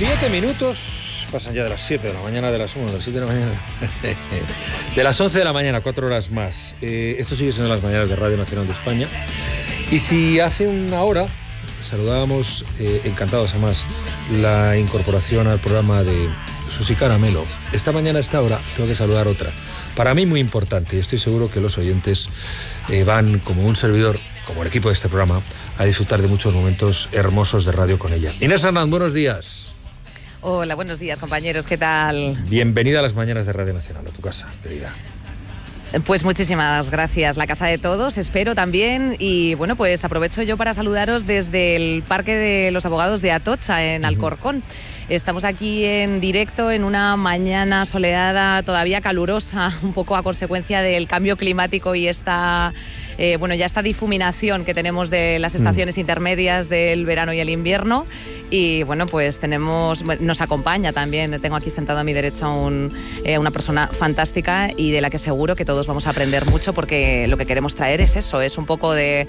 7 minutos, pasan ya de las 7 de la mañana, de las 1, de las 7 de la mañana, de las 11 de la mañana, 4 horas más. Esto sigue siendo las mañanas de Radio Nacional de España. Y si hace una hora saludábamos, encantados además, la incorporación al programa de Susi Caramelo, esta mañana a esta hora tengo que saludar otra. Para mí muy importante, y estoy seguro que los oyentes van, como un servidor, como el equipo de este programa, a disfrutar de muchos momentos hermosos de radio con ella. Inés Hernán, buenos días. Hola, buenos días, compañeros, ¿qué tal? Bienvenida a las mañanas de Radio Nacional, a tu casa, querida. Pues muchísimas gracias, la casa de todos, espero también. Y bueno, pues aprovecho yo para saludaros desde el Parque de los Abogados de Atocha, en Alcorcón. Estamos aquí en directo en una mañana soleada, todavía calurosa, un poco a consecuencia del cambio climático y esta difuminación que tenemos de las estaciones intermedias del verano y el invierno. Y bueno, pues nos acompaña también, tengo aquí sentado a mi derecha una persona fantástica y de la que seguro que todos vamos a aprender mucho, porque lo que queremos traer es eso, es un poco de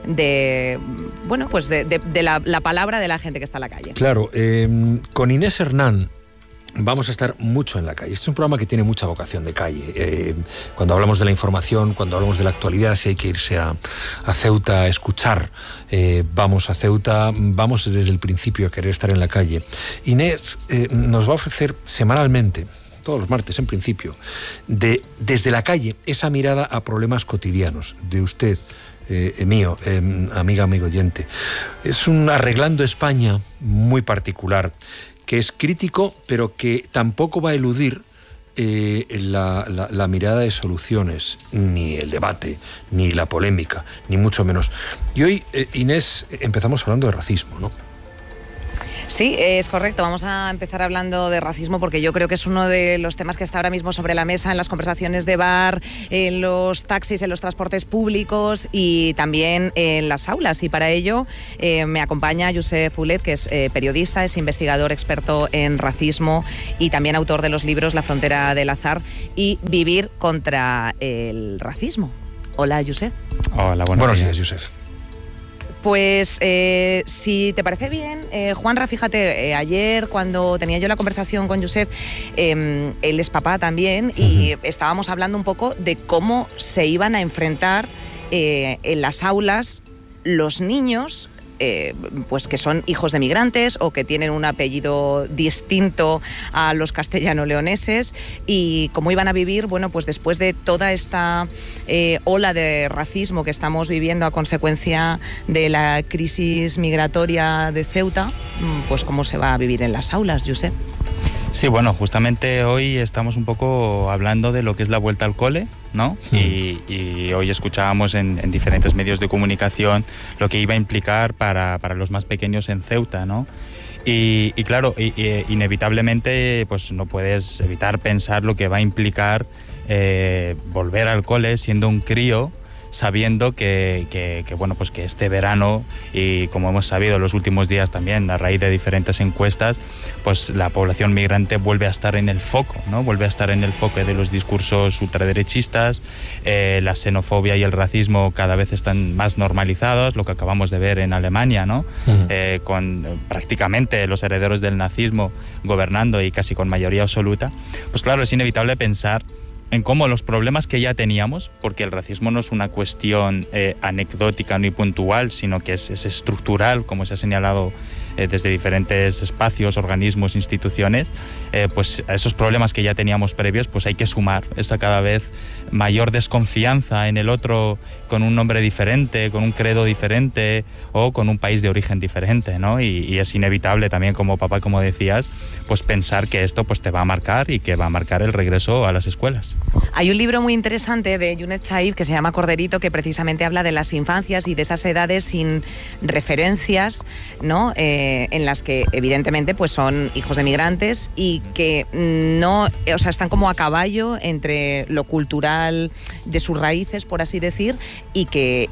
la palabra de la gente que está en la calle. Claro, con Inés Hernán vamos a estar mucho en la calle. Este es un programa que tiene mucha vocación de calle. Cuando hablamos de la información, cuando hablamos de la actualidad, si hay que irse a Ceuta a escuchar, vamos a Ceuta, vamos desde el principio a querer estar en la calle. Inés nos va a ofrecer semanalmente, todos los martes en principio, desde la calle, esa mirada a problemas cotidianos de usted, mío, amiga, amigo oyente. Es un Arreglando España muy particular, que es crítico, pero que tampoco va a eludir la mirada de soluciones, ni el debate, ni la polémica, ni mucho menos. Y hoy, Inés, empezamos hablando de racismo, ¿no? Sí, es correcto. Vamos a empezar hablando de racismo porque yo creo que es uno de los temas que está ahora mismo sobre la mesa en las conversaciones de bar, en los taxis, en los transportes públicos y también en las aulas. Y para ello me acompaña Josep Fulet, que es periodista, es investigador experto en racismo y también autor de los libros La frontera del azar y Vivir contra el racismo. Hola, Josep. Hola, buenos días, Josep. Pues si te parece bien, Juanra, fíjate, ayer cuando tenía yo la conversación con Josep, él es papá también, y estábamos hablando un poco de cómo se iban a enfrentar en las aulas los niños pues que son hijos de migrantes o que tienen un apellido distinto a los castellano-leoneses, y cómo iban a vivir, bueno, pues después de toda esta ola de racismo que estamos viviendo a consecuencia de la crisis migratoria de Ceuta, pues cómo se va a vivir en las aulas, Josep. Sí, bueno, justamente hoy estamos un poco hablando de lo que es la vuelta al cole, ¿no? Sí. Y hoy escuchábamos en diferentes medios de comunicación lo que iba a implicar para los más pequeños en Ceuta, ¿no? Y claro, inevitablemente pues no puedes evitar pensar lo que va a implicar volver al cole siendo un crío, sabiendo que bueno, pues que este verano, y como hemos sabido en los últimos días también a raíz de diferentes encuestas, pues la población migrante vuelve a estar en el foco, ¿no? Vuelve a estar en el foco de los discursos ultraderechistas, la xenofobia y el racismo cada vez están más normalizados, lo que acabamos de ver en Alemania, ¿no? Con prácticamente los herederos del nazismo gobernando y casi con mayoría absoluta. Pues claro, es inevitable pensar en cómo los problemas que ya teníamos, porque el racismo no es una cuestión anecdótica ni puntual, sino que es estructural, como se ha señalado desde diferentes espacios, organismos, instituciones, pues a esos problemas que ya teníamos previos, pues hay que sumar esa cada vez mayor desconfianza en el otro con un nombre diferente, con un credo diferente o con un país de origen diferente, ¿no? Y es inevitable también, como papá, como decías, pues pensar que esto pues te va a marcar y que va a marcar el regreso a las escuelas. Hay un libro muy interesante de Junet Chaib que se llama Corderito, que precisamente habla de las infancias y de esas edades sin referencias, ¿no? En las que evidentemente pues son hijos de migrantes y que no, o sea, están como a caballo entre lo cultural de sus raíces, por así decir, y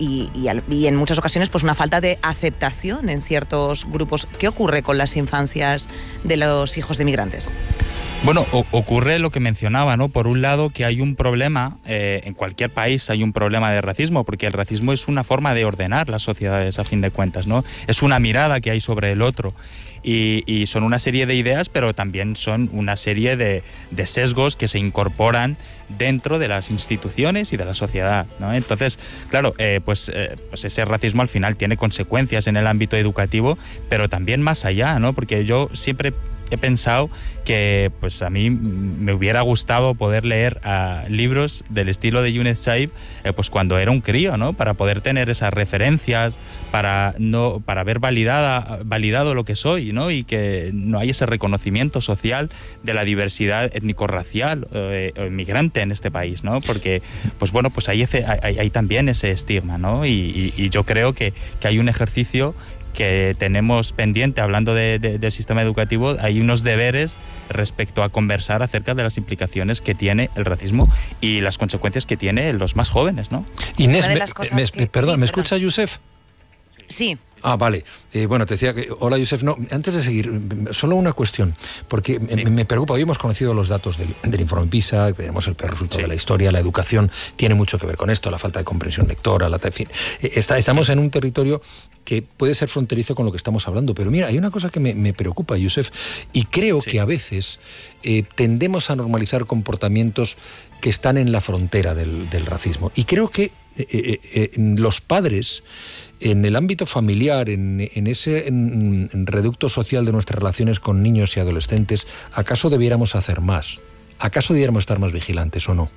en muchas ocasiones pues una falta de aceptación en ciertos grupos. ¿Qué ocurre con las infancias de los hijos de migrantes? Bueno, ocurre lo que mencionaba, ¿no? Por un lado, que hay un problema, en cualquier país hay un problema de racismo, porque el racismo es una forma de ordenar las sociedades, a fin de cuentas, ¿no? Es una mirada que hay sobre el otro. Y son una serie de ideas, pero también son una serie de sesgos que se incorporan dentro de las instituciones y de la sociedad, ¿no? Entonces, claro, pues ese racismo al final tiene consecuencias en el ámbito educativo, pero también más allá, ¿no? Porque yo siempre he pensado que pues a mí me hubiera gustado poder leer libros del estilo de Younes Zaïb pues cuando era un crío, ¿no? Para poder tener esas referencias, para haber validado lo que soy, ¿no? Y que no hay ese reconocimiento social de la diversidad étnico-racial o inmigrante en este país, ¿no? Porque pues bueno, pues hay también ese estigma, ¿no? Y yo creo que hay un ejercicio que tenemos pendiente, hablando del sistema educativo. Hay unos deberes respecto a conversar acerca de las implicaciones que tiene el racismo y las consecuencias que tiene en los más jóvenes, ¿no? Inés, ¿me escucha, Yusef? Sí. Ah, vale. Bueno, te decía que... Hola, Yusef. No, antes de seguir, solo una cuestión, porque sí, me preocupa. Hoy hemos conocido los datos del informe PISA, tenemos el resultado de la historia, la educación tiene mucho que ver con esto, la falta de comprensión lectora, en fin. Estamos en un territorio que puede ser fronterizo con lo que estamos hablando, pero mira, hay una cosa que me preocupa, Yusef, y creo que a veces tendemos a normalizar comportamientos que están en la frontera del racismo. Y creo que los padres, en el ámbito familiar, en ese reducto social de nuestras relaciones con niños y adolescentes, ¿acaso debiéramos hacer más? ¿Acaso debiéramos estar más vigilantes o no?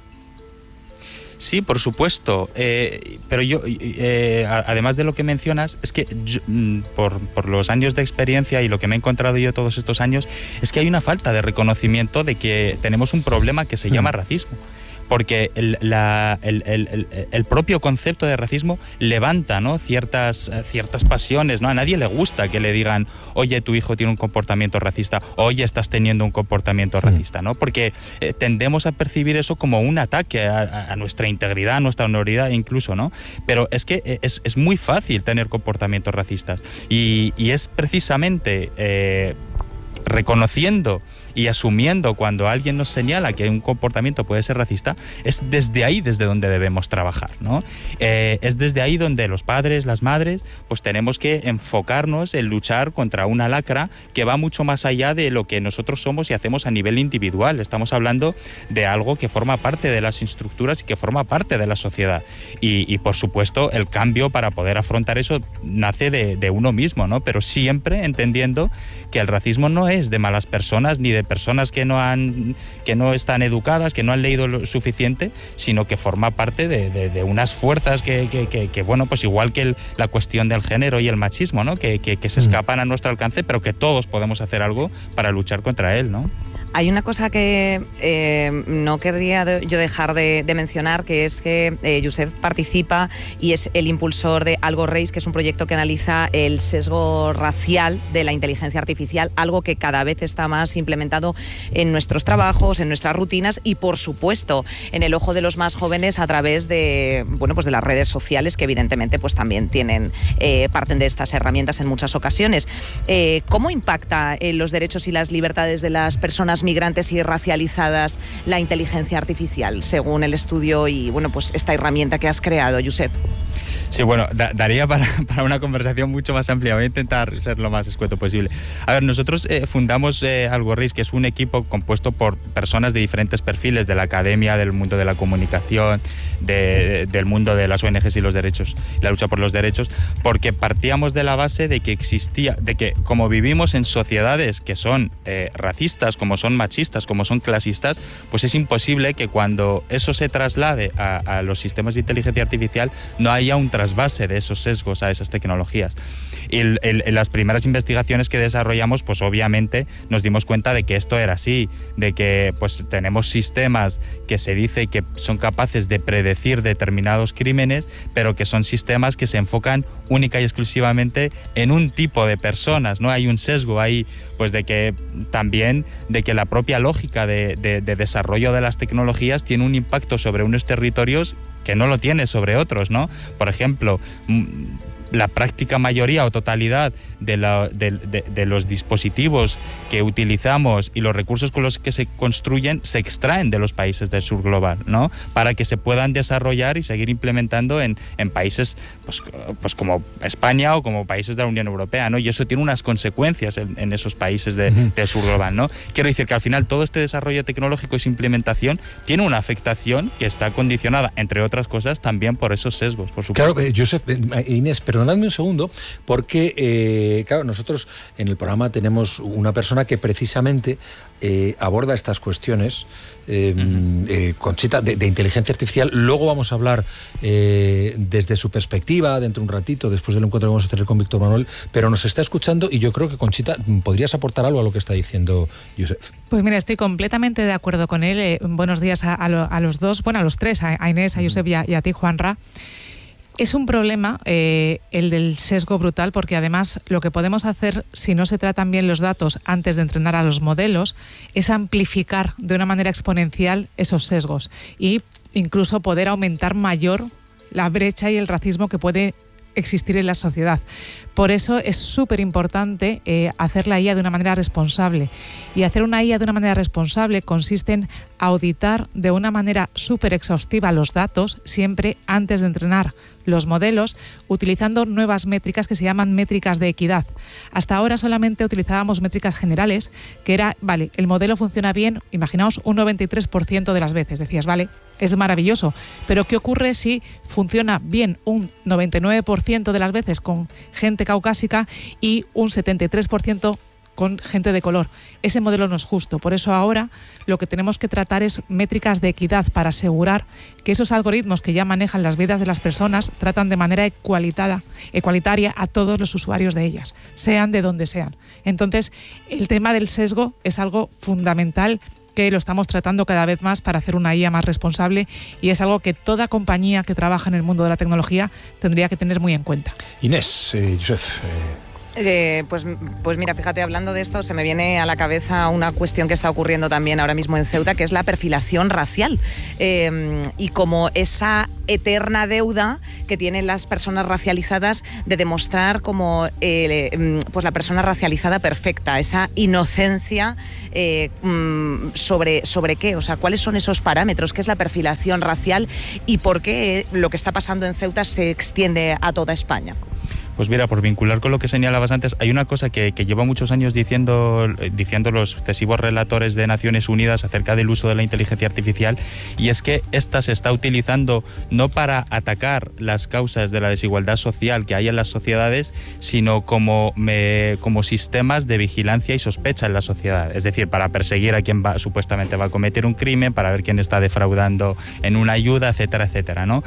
Sí, por supuesto, pero yo, además de lo que mencionas, es que yo, por los años de experiencia y lo que me he encontrado yo todos estos años, es que hay una falta de reconocimiento de que tenemos un problema que se llama racismo. Porque el propio concepto de racismo levanta, ¿no? ciertas pasiones, ¿no? A nadie le gusta que le digan, oye, tu hijo tiene un comportamiento racista, oye, estás teniendo un comportamiento racista, ¿no? Porque tendemos a percibir eso como un ataque a nuestra integridad, a nuestra honorabilidad incluso, ¿no? Pero es que es muy fácil tener comportamientos racistas y es precisamente reconociendo y asumiendo cuando alguien nos señala que un comportamiento puede ser racista, es desde ahí desde donde debemos trabajar, ¿no? Es desde ahí donde los padres, las madres, pues tenemos que enfocarnos en luchar contra una lacra que va mucho más allá de lo que nosotros somos y hacemos a nivel individual. Estamos hablando de algo que forma parte de las estructuras y que forma parte de la sociedad. Y por supuesto, el cambio para poder afrontar eso nace de uno mismo, ¿no? Pero siempre entendiendo que el racismo no es de malas personas ni de personas que no están educadas, que no han leído lo suficiente, sino que forma parte de unas fuerzas que bueno, pues igual que la cuestión del género y el machismo, ¿no? Que se escapan a nuestro alcance, pero que todos podemos hacer algo para luchar contra él, ¿no? Hay una cosa que no querría yo dejar de mencionar, que es que Yusef participa y es el impulsor de Algo Race, que es un proyecto que analiza el sesgo racial de la inteligencia artificial, algo que cada vez está más implementado en nuestros trabajos, en nuestras rutinas y, por supuesto, en el ojo de los más jóvenes a través de, bueno, pues de las redes sociales, que evidentemente pues también parten de estas herramientas en muchas ocasiones. ¿Cómo impacta en los derechos y las libertades de las personas migrantes y racializadas la inteligencia artificial, según el estudio y bueno, pues esta herramienta que has creado, Josep? Sí, bueno, daría para una conversación mucho más amplia. Voy a intentar ser lo más escueto posible. A ver, nosotros fundamos Algo Race, que es un equipo compuesto por personas de diferentes perfiles, de la academia, del mundo de la comunicación, del mundo de las ONGs y los derechos, la lucha por los derechos, porque partíamos de la base de que como vivimos en sociedades que son racistas, como son machistas, como son clasistas, pues es imposible que cuando eso se traslade a los sistemas de inteligencia artificial no haya un trasvase de esos sesgos a esas tecnologías. Y en las primeras investigaciones que desarrollamos, pues obviamente nos dimos cuenta de que esto era así, de que pues tenemos sistemas que se dice que son capaces de predecir determinados crímenes, pero que son sistemas que se enfocan única y exclusivamente en un tipo de personas, ¿no? Hay un sesgo ahí, pues de que la propia lógica de desarrollo de las tecnologías tiene un impacto sobre unos territorios que no lo tiene sobre otros, ¿no? Por ejemplo, la práctica mayoría o totalidad de los dispositivos que utilizamos y los recursos con los que se construyen se extraen de los países del sur global, ¿no? Para que se puedan desarrollar y seguir implementando en países pues como España o como países de la Unión Europea, ¿no? Y eso tiene unas consecuencias en esos países del sur global, ¿no? Quiero decir que al final todo este desarrollo tecnológico y su implementación tiene una afectación que está condicionada, entre otras cosas, también por esos sesgos, por supuesto. Claro, Josep, Inés, perdonadme un segundo, porque, claro, nosotros en el programa tenemos una persona que precisamente aborda estas cuestiones, Conchita, de inteligencia artificial. Luego vamos a hablar desde su perspectiva, dentro de un ratito, después del encuentro que vamos a tener con Víctor Manuel, pero nos está escuchando y yo creo que, Conchita, podrías aportar algo a lo que está diciendo Josep. Pues mira, estoy completamente de acuerdo con él. Buenos días a los dos, bueno, a los tres, a Inés, a Josep y a ti, Juanra. Es un problema el del sesgo brutal, porque además lo que podemos hacer, si no se tratan bien los datos antes de entrenar a los modelos, es amplificar de una manera exponencial esos sesgos y incluso poder aumentar mayor la brecha y el racismo que puede existir en la sociedad. Por eso es súper importante hacer la IA de una manera responsable. Y hacer una IA de una manera responsable consiste en auditar de una manera súper exhaustiva los datos, siempre antes de entrenar los modelos, utilizando nuevas métricas que se llaman métricas de equidad. Hasta ahora solamente utilizábamos métricas generales, que era, vale, el modelo funciona bien, imaginaos un 93% de las veces. Decías, vale, es maravilloso, pero ¿qué ocurre si funciona bien un 99% de las veces con gente caucásica y un 73% con gente de color? Ese modelo no es justo. Por eso ahora lo que tenemos que tratar es métricas de equidad para asegurar que esos algoritmos que ya manejan las vidas de las personas tratan de manera igualitaria a todos los usuarios de ellas, sean de donde sean. Entonces, el tema del sesgo es algo fundamental, que lo estamos tratando cada vez más para hacer una IA más responsable, y es algo que toda compañía que trabaja en el mundo de la tecnología tendría que tener muy en cuenta. Inés, Josep. Pues mira, fíjate, hablando de esto, se me viene a la cabeza una cuestión que está ocurriendo también ahora mismo en Ceuta, que es la perfilación racial, y como esa eterna deuda que tienen las personas racializadas de demostrar como pues la persona racializada perfecta, esa inocencia sobre qué, o sea, cuáles son esos parámetros, qué es la perfilación racial y por qué lo que está pasando en Ceuta se extiende a toda España. Pues mira, por vincular con lo que señalabas antes, hay una cosa que lleva muchos años diciendo los sucesivos relatores de Naciones Unidas acerca del uso de la inteligencia artificial, y es que esta se está utilizando no para atacar las causas de la desigualdad social que hay en las sociedades, sino como sistemas de vigilancia y sospecha en la sociedad. Es decir, para perseguir a quien supuestamente va a cometer un crimen, para ver quién está defraudando en una ayuda, etcétera, etcétera, ¿no?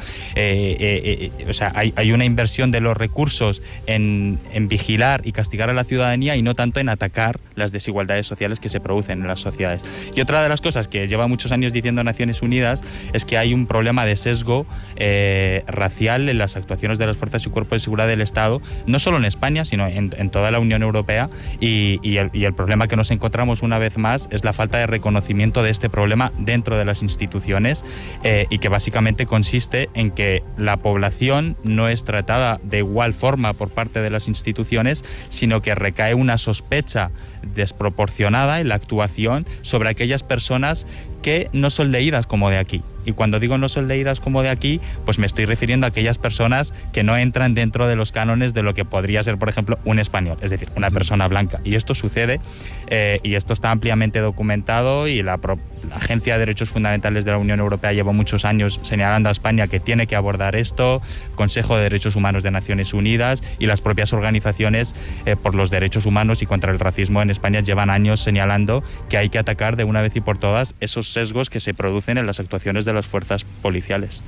O sea, hay una inversión de los recursos en vigilar y castigar a la ciudadanía y no tanto en atacar las desigualdades sociales que se producen en las sociedades. Y otra de las cosas que lleva muchos años diciendo Naciones Unidas es que hay un problema de sesgo racial en las actuaciones de las fuerzas y cuerpos de seguridad del Estado, no solo en España, sino en toda la Unión Europea, y el problema que nos encontramos una vez más es la falta de reconocimiento de este problema dentro de las instituciones, y que básicamente consiste en que la población no es tratada de igual forma por parte de las instituciones, sino que recae una sospecha desproporcionada en la actuación sobre aquellas personas que no son leídas como de aquí. Y cuando digo no son leídas como de aquí, pues me estoy refiriendo a aquellas personas que no entran dentro de los cánones de lo que podría ser, por ejemplo, un español, es decir, una persona blanca. Y esto sucede, y esto está ampliamente documentado, y la Agencia de Derechos Fundamentales de la Unión Europea lleva muchos años señalando a España que tiene que abordar esto, Consejo de Derechos Humanos de Naciones Unidas y las propias organizaciones por los derechos humanos y contra el racismo en España llevan años señalando que hay que atacar de una vez y por todas esos sesgos que se producen en las actuaciones de las fuerzas policiales.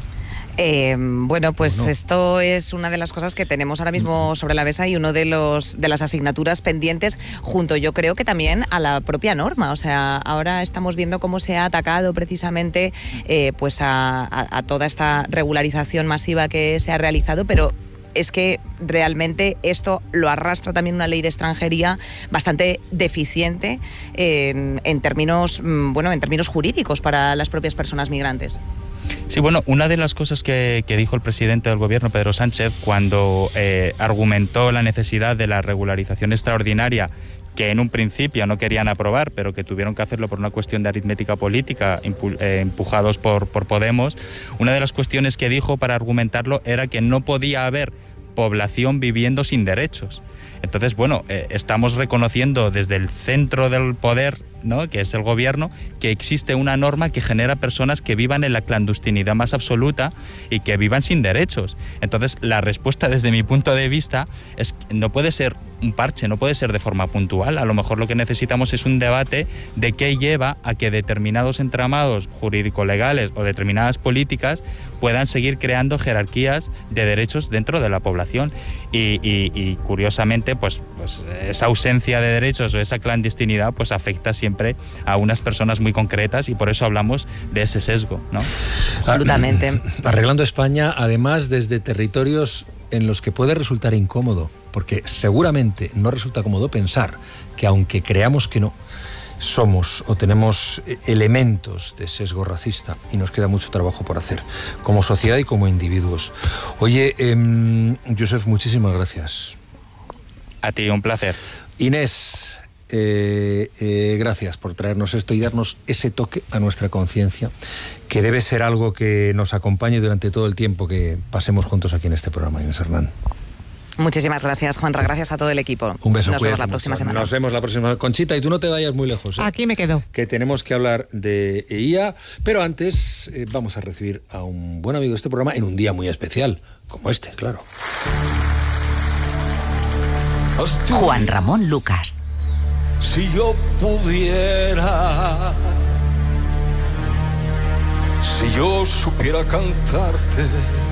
Bueno, pues esto es una de las cosas que tenemos ahora mismo sobre la mesa y uno de las asignaturas pendientes, junto, yo creo que también a la propia norma. O sea, ahora estamos viendo cómo se ha atacado precisamente pues a toda esta regularización masiva que se ha realizado, pero es que realmente esto lo arrastra también una ley de extranjería bastante deficiente en términos jurídicos para las propias personas migrantes. Sí, bueno, una de las cosas que dijo el presidente del gobierno, Pedro Sánchez, cuando argumentó la necesidad de la regularización extraordinaria, que en un principio no querían aprobar, pero que tuvieron que hacerlo por una cuestión de aritmética política, empujados por Podemos, una de las cuestiones que dijo para argumentarlo era que no podía haber población viviendo sin derechos. Entonces, bueno, estamos reconociendo desde el centro del poder, ¿no?, que es el gobierno, que existe una norma que genera personas que vivan en la clandestinidad más absoluta y que vivan sin derechos. Entonces, la respuesta desde mi punto de vista es que no puede ser un parche, no puede ser de forma puntual. A lo mejor lo que necesitamos es un debate de qué lleva a que determinados entramados jurídico-legales o determinadas políticas puedan seguir creando jerarquías de derechos dentro de la población. Y curiosamente, pues esa ausencia de derechos o esa clandestinidad pues afecta siempre a unas personas muy concretas, y por eso hablamos de ese sesgo, ¿no? Absolutamente. Arreglando España, además, desde territorios en los que puede resultar incómodo, porque seguramente no resulta cómodo pensar que, aunque creamos que no, somos o tenemos elementos de sesgo racista, y nos queda mucho trabajo por hacer como sociedad y como individuos. Oye, Josep, muchísimas gracias. A ti, un placer. Inés, gracias por traernos esto y darnos ese toque a nuestra conciencia, que debe ser algo que nos acompañe durante todo el tiempo que pasemos juntos aquí en este programa. Inés Hernán. Muchísimas gracias, Juanra. Gracias a todo el equipo. Un beso. Nos vemos la próxima semana. Nos vemos la próxima semana. Conchita, y tú no te vayas muy lejos, ¿eh? Aquí me quedo. Que tenemos que hablar de IA, pero antes vamos a recibir a un buen amigo de este programa en un día muy especial, como este, claro. Juan Ramón Lucas. Si yo pudiera, si yo supiera cantarte